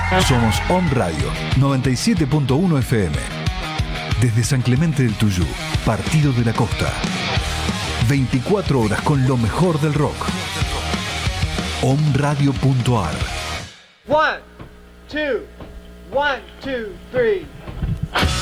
Somos Om Radio 97.1 FM. Desde San Clemente del Tuyú, Partido de la Costa. 24 horas con lo mejor del rock. Omradio.ar. 1, 2, 1, 2, 3.